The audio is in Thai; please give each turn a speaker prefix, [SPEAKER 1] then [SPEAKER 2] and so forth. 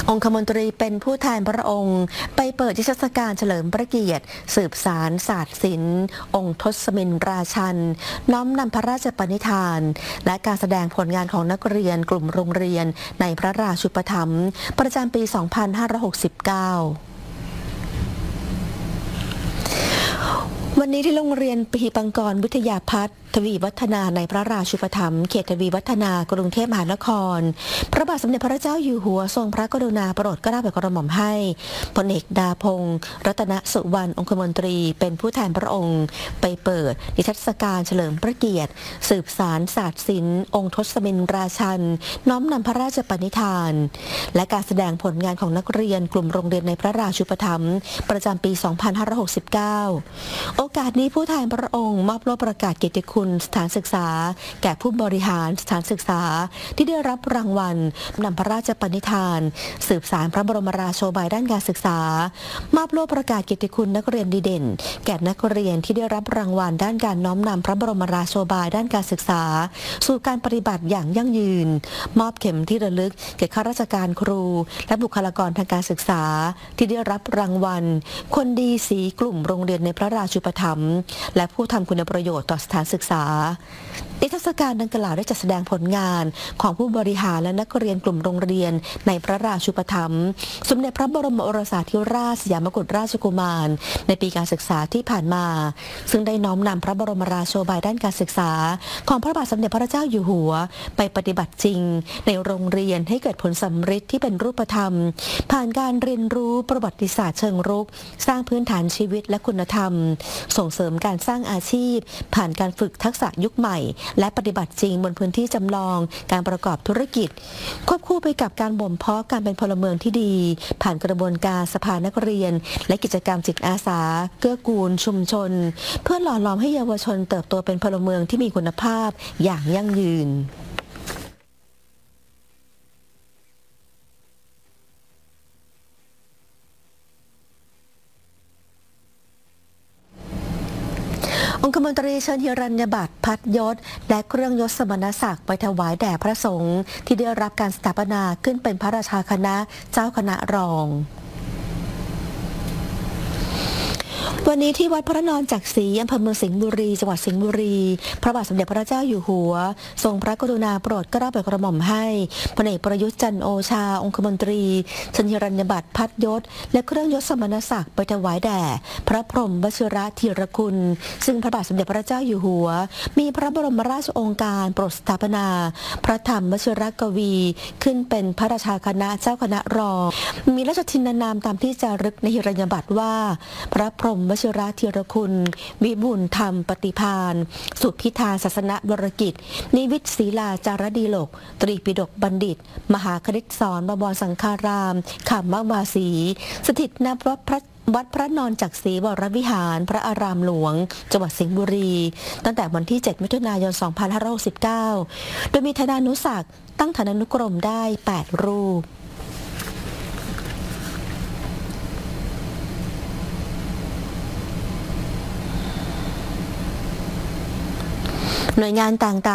[SPEAKER 1] องคมนตรีเป็นผู้แทนพระองค์ไปเปิดนิทรรศการเฉลิมพระเกียรติสืบสารศาสตร์ศิลป์องค์ทศมินราชันน้อมนำพระราชปณิธานและการแสดงผลงานของนักเรียนกลุ่มโรงเรียนในพระราชูปถัมภ์ประจำปี 2569วันนี้ที่โรงเรียนปีปังกรวิทยาพัฒน์ทวีวัฒนาในพระราชูปถัมภ์เขตทวีวัฒนากรุงเทพมหานครพระบาทสมเด็จพระเจ้าอยู่หัวทรงพระกรุณาโปรดเกล้าโปรดกระหม่อมให้พลเอกดาพงศ์รัตนสุวรรณองคมนตรีเป็นผู้แทนพระองค์ไปเปิดนิทรรศการเฉลิมพระเกียรติสืบสารศาสตร์ศิลป์องค์ทศมินราชันน้อมนำพระราชปณิธานและการแสดงผลงานของนักเรียนกลุ่มโรงเรียนในพระราชูปถัมภ์ประจำปี 2569 โอกาสนี้ผู้แทนพระองค์มอบโล่ประกาศเกียรติคุณสถานศึกษาแก่ผู้บริหารสถานศึกษาที่ได้รับรางวัลนำพระราชปณิธานสืบสารพระบรมราโชบายด้านการศึกษามอบโล่ประกาศเกียรติคุณนักเรียนดีเด่นแก่นักเรียนที่ได้รับรางวัลด้านการน้อมนำพระบรมราโชบายด้านการศึกษาสู่การปฏิบัติอย่างยั่งยืนมอบเข็มที่ระลึกแก่ข้าราชการครูและบุคลากรทางการศึกษาที่ได้รับรางวัลคนดีสีกลุ่มโรงเรียนในพระราชูปถัมภ์และผู้ทำคุณประโยชน์ต่อสถานศึกษานิทรรศการดังกล่าวได้จัดแสดงผลงานของผู้บริหารและนักเรียนกลุ่มโรงเรียนในพระราชูปถัมภ์สมเด็จพระบรมโอรสาธิราชสยามกุฎราชกุมารในปีการศึกษาที่ผ่านมาซึ่งได้น้อมนำพระบรมราโชบายด้านการศึกษาของพระบาทสมเด็จพระเจ้าอยู่หัวไปปฏิบัติจริงในโรงเรียนให้เกิดผลสำเร็จที่เป็นรูปธรรมผ่านการเรียนรู้ประวัติศาสตร์เชิงรุกสร้างพื้นฐานชีวิตและคุณธรรมส่งเสริมการสร้างอาชีพผ่านการฝึกทักษะยุคใหม่และปฏิบัติจริงบนพื้นที่จำลองการประกอบธุรกิจควบคู่ไปกับการบ่มเพาะการเป็นพลเมืองที่ดีผ่านกระบวนการสภานักเรียนและกิจกรรมจิตอาสาเกื้อกูลชุมชนเพื่อหล่อหลอมให้เยาวชนเติบโตเป็นพลเมืองที่มีคุณภาพอย่างยั่งยืนองคมนตรีเชิญฮิรัญญบัตรพัดยศและเครื่องยศสมณศักดิ์ไปถวายแด่พระสงฆ์ที่ได้รับการสถาปนาขึ้นเป็นพระราชาคณะเจ้าคณะรองวันนี้ที่วัดพระนอนจักรีอำเภอเมืองสิงห์บุรีจังหวัดสิงห์บุรีพระบาทสมเด็จพระเจ้าอยู่หัวทรงพระกรุณาโปรดเกล้าโปรดกระหม่อมให้พลเอกประยุทธ์จันทร์โอชาองคมนตรีเชิญฮิรัญญบัตรพัดยศและเครื่องยศสมณศักดิ์ไปถวายแด่พระพรหมวชิรธีรคุณซึ่งพระบาทสมเด็จพระเจ้าอยู่หัวมีพระบรมราชโองการโปรดสถาปนาพระธรรมวชิรกวีขึ้นเป็นพระราชาคณะเจ้าคณะรองมีราชทินนามตามที่จารึกในฮิรัญญบัตรว่าพระพรหมวชิรธีรคุณวิบูลย์ธรรมปฏิภาณสุพิธาศาสนบรกิจนิวิตศรีลาจารดีโลกตรีปิฎกบัณฑิตมหาคณิตสอนบวรสังฆารามขำมวาสีสถิตณวัดพระนอนจักรีวรวิหารพระอารามหลวงจังหวัดสิงห์บุรีตั้งแต่วันที่ 7 มิถุนายน 2569 โดยมีธนานุศักดิ์ตั้งฐานานุกรมได้ 8 รูปหน่วยงานต่างๆ